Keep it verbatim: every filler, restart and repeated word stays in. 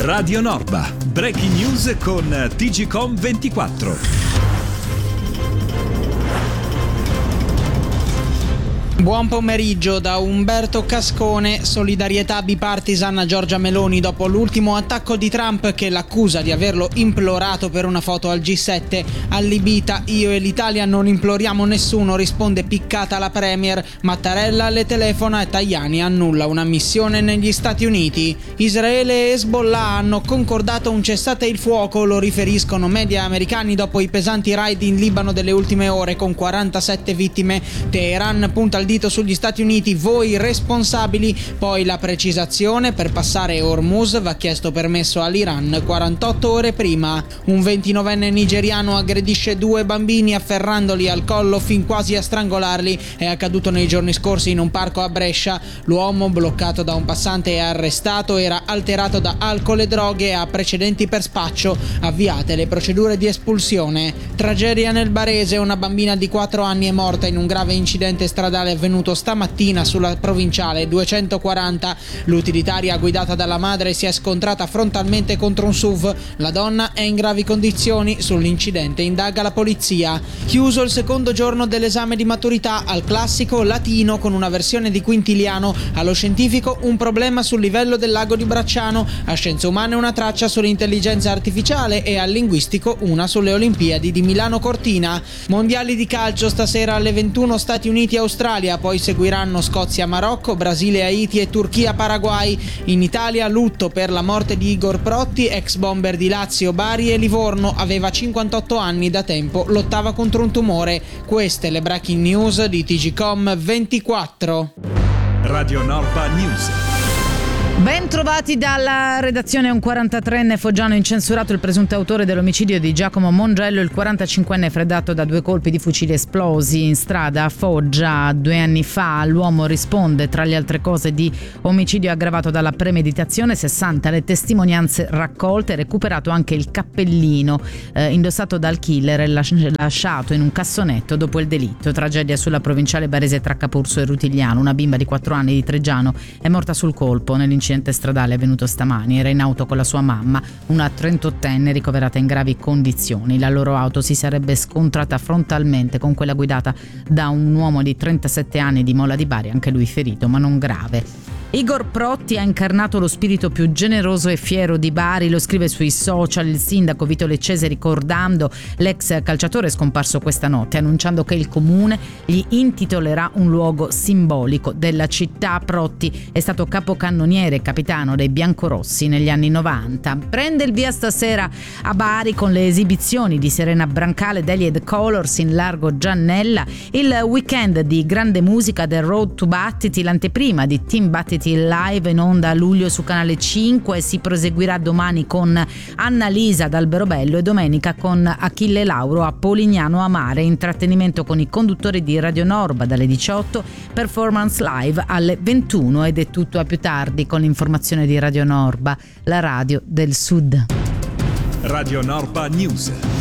Radio Norba, breaking news con T G Com ventiquattro. Buon pomeriggio da Umberto Cascone. Solidarietà bipartisan a Giorgia Meloni dopo l'ultimo attacco di Trump che l'accusa di averlo implorato per una foto al G sette. Allibita: io e l'Italia non imploriamo nessuno, risponde piccata la premier. Mattarella le telefona e Tajani annulla una missione negli Stati Uniti. Israele e Hezbollah hanno concordato un cessate il fuoco, lo riferiscono media americani dopo i pesanti raid in Libano delle ultime ore con quarantasette vittime. Teheran punta il dito sugli Stati Uniti, voi responsabili. Poi la precisazione: per passare Hormuz va chiesto permesso all'Iran quarantotto ore prima. Un ventinovenne nigeriano aggredisce due bambini afferrandoli al collo fin quasi a strangolarli. È accaduto nei giorni scorsi in un parco a Brescia. L'uomo, bloccato da un passante e arrestato, era alterato da alcol e droghe e ha precedenti per spaccio. Avviate le procedure di espulsione. Tragedia nel Barese: una bambina di quattro anni è morta in un grave incidente stradale avvenuto stamattina sulla provinciale duecentoquaranta. L'utilitaria guidata dalla madre si è scontrata frontalmente contro un S U V. La donna è in gravi condizioni. Sull'incidente indaga la polizia. Chiuso il secondo giorno dell'esame di maturità. Al classico latino con una versione di Quintiliano, allo scientifico un problema sul livello del lago di Bracciano, a scienze umane una traccia sull'intelligenza artificiale e al linguistico una sulle Olimpiadi di Milano Cortina. Mondiali di calcio stasera alle ventuno Stati Uniti Australia, poi seguiranno Scozia Marocco, Brasile Haiti e Turchia Paraguay. In Italia lutto per la morte di Igor Protti, ex bomber di Lazio, Bari e Livorno. Aveva cinquantotto anni, da tempo lottava contro un tumore. Queste le breaking news di T G Com ventiquattro. Radio Norba News. Ben trovati dalla redazione. Un quarantatreenne foggiano incensurato il presunto autore dell'omicidio di Giacomo Mongello, il quarantacinquenne freddato da due colpi di fucile esplosi in strada a Foggia due anni fa. L'uomo risponde, tra le altre cose, di omicidio aggravato dalla premeditazione. sessanta le testimonianze raccolte, recuperato anche il cappellino eh, indossato dal killer e lasciato in un cassonetto dopo il delitto. Tragedia sulla provinciale barese tra Capurso e Rutigliano. Una bimba di quattro anni di Treggiano è morta sul colpo nell'incidente stradale avvenuto stamani. Era in auto con la sua mamma, una trentottenne ricoverata in gravi condizioni. La loro auto si sarebbe scontrata frontalmente con quella guidata da un uomo di trentasette anni di Mola di Bari, anche lui ferito ma non grave. Igor Protti ha incarnato lo spirito più generoso e fiero di Bari, lo scrive sui social il sindaco Vito Leccese, ricordando l'ex calciatore scomparso questa notte, annunciando che il comune gli intitolerà un luogo simbolico della città. Protti è stato capocannoniere e capitano dei biancorossi negli anni novanta. Prende il via stasera a Bari con le esibizioni di Serena Brancale, Delia ed Colors in Largo Giannella, il weekend di grande musica del Road to Battiti, l'anteprima di Team Battiti live in onda a luglio su Canale cinque. Si proseguirà domani con Annalisa ad Alberobello e domenica con Achille Lauro a Polignano a Mare. Intrattenimento con i conduttori di Radio Norba dalle diciotto, performance live alle ventuno, ed è tutto a più tardi con l'informazione di Radio Norba, la radio del Sud. Radio Norba News.